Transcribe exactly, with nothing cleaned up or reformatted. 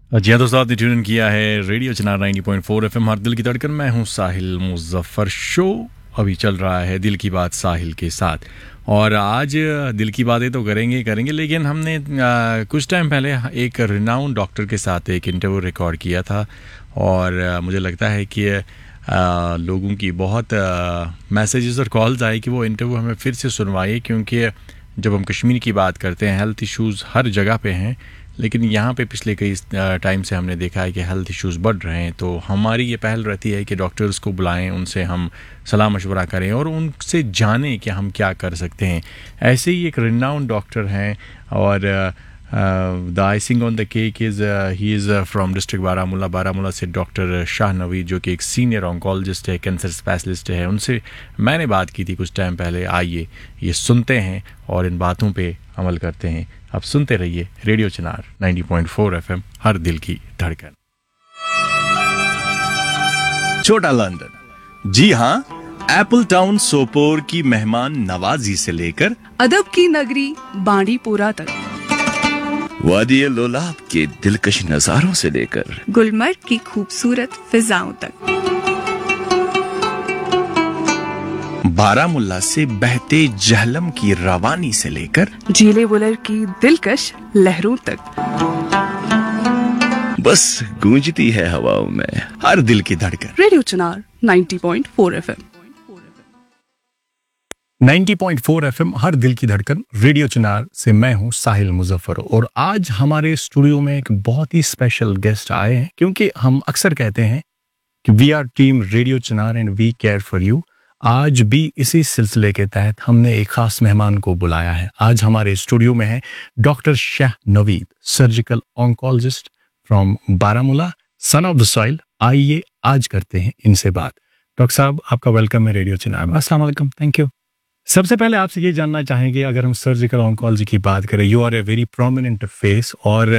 जी हाँ दोस्तों, आपने ट्यून इन किया है रेडियो चिनार नाइंटी पॉइंट फोर एफएम हर दिल की धड़कन। मैं हूँ साहिल मुजफ्फर। शो अभी चल रहा है दिल की बात साहिल के साथ, और आज दिल की बातें तो करेंगे करेंगे लेकिन हमने आ, कुछ टाइम पहले एक रिनाउंड डॉक्टर के साथ एक इंटरव्यू रिकॉर्ड किया था, और आ, मुझे लगता है कि आ, लोगों की बहुत मैसेजेस और कॉल्स आए कि वो इंटरव्यू हमें फिर से सुनवाइए, क्योंकि जब हम कश्मीर की बात करते हैं हेल्थ इश्यूज़ हर जगह पे हैं, लेकिन यहाँ पे पिछले कई टाइम से हमने देखा है कि हेल्थ इश्यूज़ बढ़ रहे हैं। तो हमारी ये पहल रहती है कि डॉक्टर्स को बुलाएं, उनसे हम सलाह मशवरा करें और उनसे जानें कि हम क्या कर सकते हैं। ऐसे ही एक रिनाउंड डॉक्टर हैं, और the icing on the cake is he is from district Baramulla. Baramulla से डॉक्टर शाह नवीद, जो कि एक सीनियर ऑन्कोलॉजिस्ट है, कैंसर स्पेशलिस्ट है, उनसे मैंने बात की थी कुछ टाइम पहले। आइए ये सुनते हैं और इन बातों पे अमल करते हैं। अब सुनते रहिए रेडियो चिनार नाइंटी पॉइंट फोर एफएम हर दिल की धड़कन। छोटा लंदन, जी हाँ, एप्पल टाउन सोपोर की मेहमान नवाजी से लेकर अदब की नगरी बांडीपुरा तक, वादी लोलाब के दिलकश नजारों से लेकर गुलमर्ग की खूबसूरत फिजाओं तक, बारामुल्ला से बहते जहलम की रवानी से लेकर झीले बुलर की दिलकश लहरों तक, बस गूंजती है हवाओं में हर दिल की धड़कन। रेडियो चिनार ninety point four FM. Ninety point four FM हर दिल की धड़कन, रेडियो चिनार से मैं हूं साहिल मुजफ्फर। और आज हमारे स्टूडियो में एक बहुत ही स्पेशल गेस्ट आए हैं, क्योंकि हम अक्सर कहते हैं कि we are team radio Chinar and we care for you. आज भी इसी सिलसिले के तहत हमने एक खास मेहमान को बुलाया है। आज हमारे स्टूडियो में है doctor Shah Naveed, surgical oncologist from Baramulla, son of the soil. आइए आज करते हैं इनसे बात। डॉक्टर साहब, आपका वेलकम है रेडियो चिनार। अस्सलाम वालेकुम, थैंक यू। सबसे पहले आपसे ये जानना चाहेंगे, अगर हम सर्जिकल ऑन्कोलॉजी की बात करें, you R a very prominent face, और